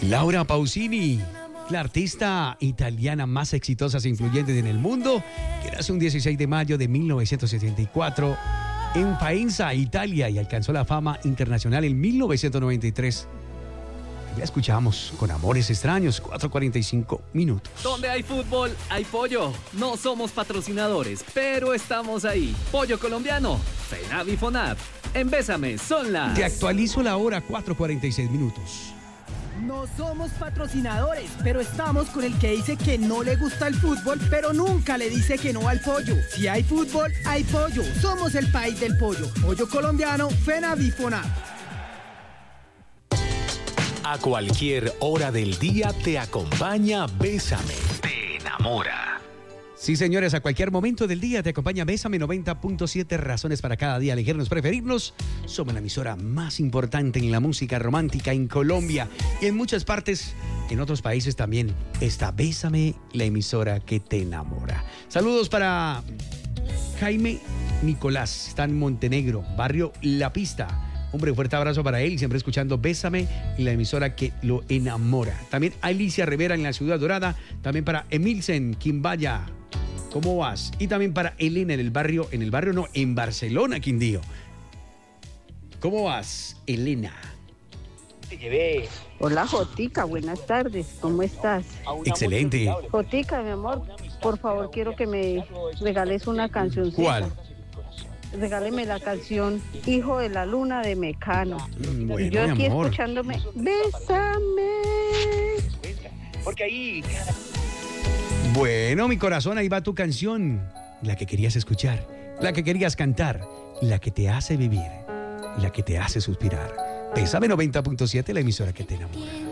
Laura Pausini, la artista italiana más exitosa e influyente en el mundo, que nació un 16 de mayo de 1974 en Faenza, Italia, y alcanzó la fama internacional en 1993. Ya escuchamos con Amores Extraños, 4:45 minutos. Donde hay fútbol, hay pollo. No somos patrocinadores, pero estamos ahí. Pollo colombiano, FENAVI FONAP. En Bésame son las... Te actualizo la hora, 4:46 minutos. No somos patrocinadores, pero estamos con el que dice que no le gusta el fútbol, pero nunca le dice que no al pollo. Si hay fútbol, hay pollo. Somos el país del pollo. Pollo colombiano, FENAVI FONAP. A cualquier hora del día te acompaña Bésame. Te enamora. Sí, señores, a cualquier momento del día te acompaña Bésame 90.7, razones para cada día elegirnos, preferirnos. Somos la emisora más importante en la música romántica en Colombia y en muchas partes, en otros países también. Está Bésame, la emisora que te enamora. Saludos para Jaime Nicolás, está en Montenegro, barrio La Pista. Hombre, fuerte abrazo para él, siempre escuchando Bésame y la emisora que lo enamora. También Alicia Rivera en la Ciudad Dorada, también para Emilsen Quimbaya. ¿Cómo vas? Y también para Elena en Barcelona, Quindío. ¿Cómo vas, Elena? Te llevé. Hola, Jotica, buenas tardes, ¿cómo estás? Excelente. Jotica, mi amor, por favor, quiero que me regales una cancioncita. ¿Cuál? Regáleme la canción Hijo de la Luna de Mecano. Bueno, y yo aquí amor, escuchándome, Bésame. Porque ahí... Bueno, mi corazón, ahí va tu canción. La que querías escuchar, la que querías cantar, la que te hace vivir, la que te hace suspirar. Bésame 90.7, la emisora que te enamora.